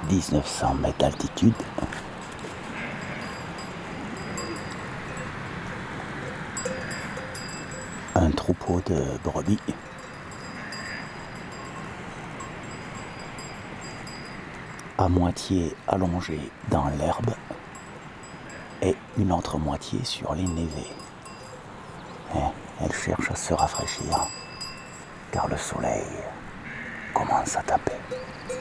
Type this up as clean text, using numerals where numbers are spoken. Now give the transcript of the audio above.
1900 mètres d'altitude. Un troupeau de brebis. À moitié allongé dans l'herbe et une autre moitié sur les névés. Elle cherche à se rafraîchir car le soleil commence à taper.